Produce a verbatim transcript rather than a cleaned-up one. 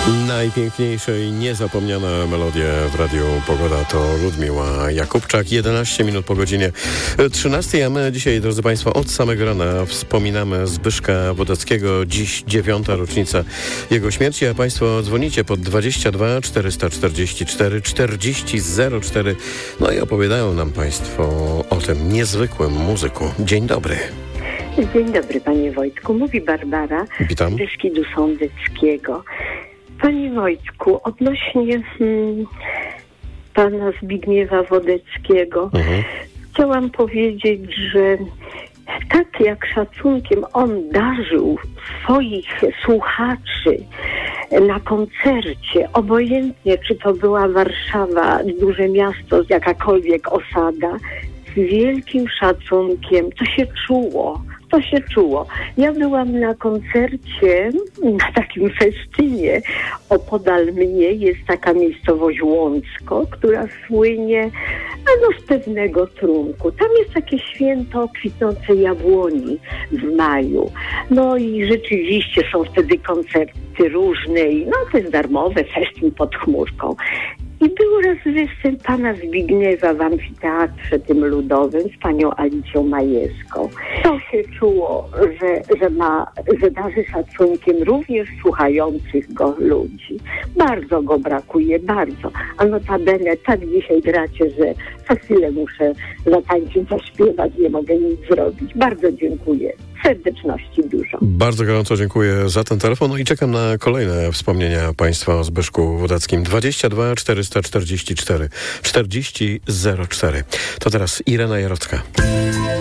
Najpiękniejsza i niezapomniana melodia w Radiu Pogoda to Ludmiła Jakubczak. jedenaście minut po godzinie trzynastej, a my dzisiaj, drodzy Państwo, od samego rana wspominamy Zbyszka Wodeckiego. Dziś dziewiąta rocznica jego śmierci, a Państwo dzwonicie pod dwadzieścia dwa czterysta czterdzieści cztery czterdzieści zero cztery. No i opowiadają nam Państwo o tym niezwykłym muzyku. Dzień dobry. Dzień dobry, panie Wojtku. Mówi Barbara Witam. z Beskidu Sądeckiego. Panie Wojtku, odnośnie hmm, pana Zbigniewa Wodeckiego, mhm. chciałam powiedzieć, że tak jak szacunkiem on darzył swoich słuchaczy na koncercie, obojętnie czy to była Warszawa, duże miasto, jakakolwiek osada, z wielkim szacunkiem, to się czuło. To się czuło. Ja byłam na koncercie, na takim festynie opodal mnie jest taka miejscowość Łącko, która słynie no, z pewnego trunku. Tam jest takie święto kwitnącej jabłoni w maju. No i rzeczywiście są wtedy koncerty różne i no to jest darmowe, festyn pod chmurką. I był raz występ pana Zbigniewa w amfiteatrze tym ludowym z panią Alicją Majewską. To się czuło, że, że, ma, że darzy szacunkiem również słuchających go ludzi. Bardzo go brakuje, bardzo. A notabene tak dzisiaj gracie, że za chwilę muszę zatańczyć, zaśpiewać, nie mogę nic zrobić. Bardzo dziękuję. Serdeczności dużo. Bardzo gorąco dziękuję za ten telefon. No i czekam na kolejne wspomnienia Państwa o Zbyszku Wodeckim. dwadzieścia dwa czterysta czterdzieści cztery czterdzieści zero cztery. To teraz Irena Jarocka.